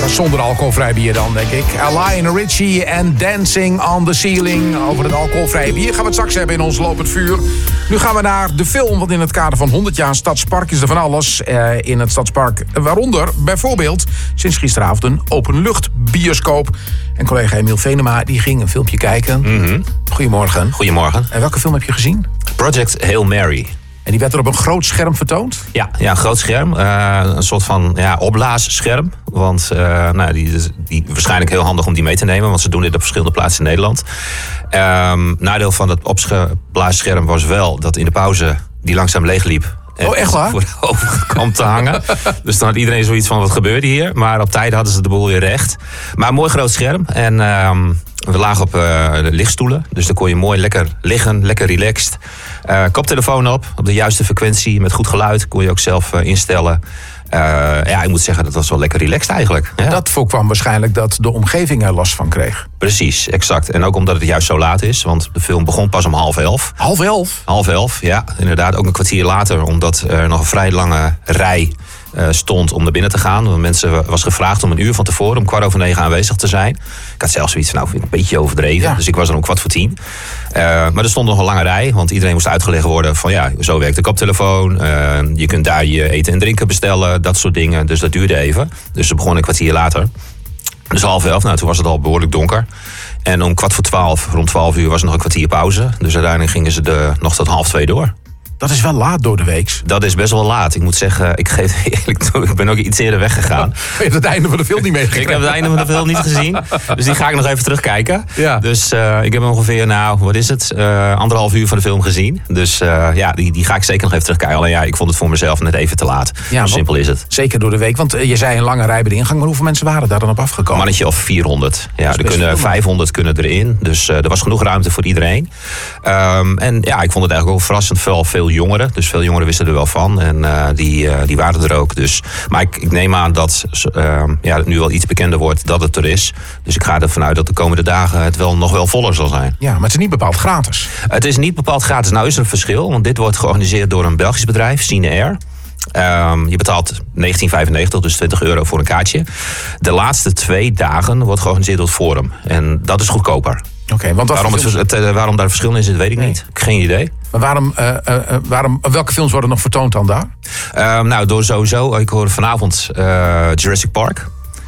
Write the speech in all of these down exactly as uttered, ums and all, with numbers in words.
zonder alcoholvrij bier dan, denk ik. Lionel Richie en Dancing on the Ceiling. Over het alcoholvrije bier gaan we het straks hebben in ons Lopend Vuur. Nu gaan we naar de film, want in het kader van honderd jaar Stadspark is er van alles uh, in het Stadspark. Waaronder bijvoorbeeld sinds gisteravond een openluchtbioscoop. En collega Emiel Venema die ging een filmpje kijken. Mm-hmm. Goedemorgen. Goedemorgen. En welke film heb je gezien? Project Hail Mary. En die werd er op een groot scherm vertoond? Ja, ja een groot scherm. Uh, een soort van ja, opblaasscherm. Want uh, nou, die is die, waarschijnlijk heel handig om die mee te nemen. Want ze doen dit op verschillende plaatsen in Nederland. Um, nadeel van het opblaasscherm was wel dat in de pauze die langzaam leegliep. Oh, echt waar? Voor de ogen kwam te hangen. Dus dan had iedereen zoiets van, wat gebeurde hier? Maar op tijd hadden ze de boel weer recht. Maar een mooi groot scherm. En um, we lagen op uh, de lichtstoelen. Dus dan kon je mooi lekker liggen, lekker relaxed. Uh, koptelefoon op, op de juiste frequentie. Met goed geluid, kon je ook zelf uh, instellen. Uh, ja, ik moet zeggen, dat was wel lekker relaxed eigenlijk. Ja. Dat voorkwam waarschijnlijk dat de omgeving er last van kreeg. Precies, exact. En ook omdat het juist zo laat is. Want de film begon pas om half elf. Half elf? Half elf, ja. Inderdaad, ook een kwartier later. Omdat er nog een vrij lange rij uh, stond om naar binnen te gaan. Want mensen was gevraagd om een uur van tevoren, om kwart over negen aanwezig te zijn. Ik had zelfs zoiets van, nou, vind ik een beetje overdreven. Ja. Dus ik was er om kwart voor tien. Uh, maar er stond nog een lange rij, want iedereen moest uitgelegd worden van ja, zo werkt de koptelefoon. Uh, je kunt daar je eten en drinken bestellen, dat soort dingen. Dus dat duurde even. Dus we begonnen een kwartier later. Dus half elf, nou toen was het al behoorlijk donker. En om kwart voor twaalf, rond twaalf uur, was er nog een kwartier pauze. Dus uiteindelijk gingen ze de, nog tot half twee door. Dat is wel laat door de week. Dat is best wel laat. Ik moet zeggen, ik geef eerlijk toe, ik ben ook iets eerder weggegaan. Je hebt het einde van de film niet meegekregen. Ik heb het einde van de film niet gezien. Dus die ga ik nog even terugkijken. Ja. Dus uh, ik heb ongeveer, nou, wat is het? Uh, anderhalf uur van de film gezien. Dus uh, ja, die, die ga ik zeker nog even terugkijken. Alleen ja, ik vond het voor mezelf net even te laat. Ja, zo simpel is het. Zeker door de week. Want uh, je zei een lange rij bij de ingang. Maar hoeveel mensen waren daar dan op afgekomen? Een mannetje of vierhonderd. Ja, er kunnen vijfhonderd kunnen erin. Dus uh, er was genoeg ruimte voor iedereen. Um, en ja, ik vond het eigenlijk ook verrassend. Vooral veel jongeren. Dus veel jongeren wisten er wel van. En uh, die, uh, die waren er ook. Dus, maar ik, ik neem aan dat uh, ja, het nu wel iets bekender wordt dat het er is. Dus ik ga ervan uit dat de komende dagen het wel nog wel voller zal zijn. Ja, maar het is niet bepaald gratis. Het is niet bepaald gratis. Nou is er een verschil. Want dit wordt georganiseerd door een Belgisch bedrijf, Cineair. Um, je betaalt negentien vijfennegentig, dus twintig euro voor een kaartje. De laatste twee dagen wordt georganiseerd door het Forum. En dat is goedkoper. Okay, want waarom, het, het, uh, waarom daar verschil in zit, weet ik nee. niet. Geen idee. Maar waarom, uh, uh, waarom, welke films worden nog vertoond dan daar? Um, nou, door sowieso. Ik hoorde vanavond uh, Jurassic Park.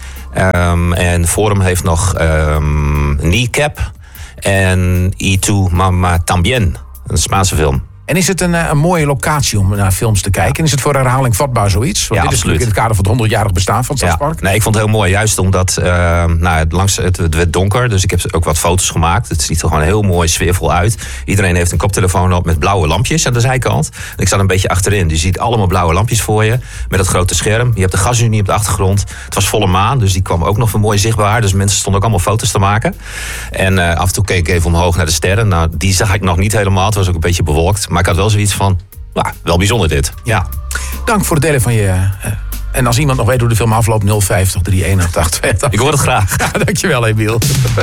Um, en Forum heeft nog um, Kneecap en Y Tu Mama Tambien. Een Spaanse film. En is het een, een mooie locatie om naar films te kijken? En is het voor herhaling vatbaar zoiets? Want ja, dit is natuurlijk in het kader van het honderdjarig bestaan van het Stadspark. Ja. Nee, ik vond het heel mooi. Juist omdat uh, nou, langs, het, het werd donker. Dus ik heb ook wat foto's gemaakt. Het ziet er gewoon heel mooi sfeervol uit. Iedereen heeft een koptelefoon op met blauwe lampjes aan de zijkant. En ik zat een beetje achterin. Dus je ziet allemaal blauwe lampjes voor je. Met dat grote scherm. Je hebt de gasunie op de achtergrond. Het was volle maan. Dus die kwam ook nog mooi zichtbaar. Dus mensen stonden ook allemaal foto's te maken. En uh, af en toe keek ik even omhoog naar de sterren. Nou, die zag ik nog niet helemaal. Het was ook een beetje bewolkt. Maar ik had wel zoiets van, nou, wel bijzonder dit. Ja. Dank voor het delen van je... Uh, en als iemand nog weet hoe de film afloopt, nul vijftig drie eenenachtig tweeëntachtig. Ik hoor het graag. Ja, dankjewel, Emiel.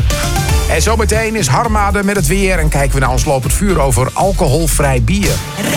En zometeen is Harmade met het weer. En kijken we naar ons Lopend Vuur over alcoholvrij bier.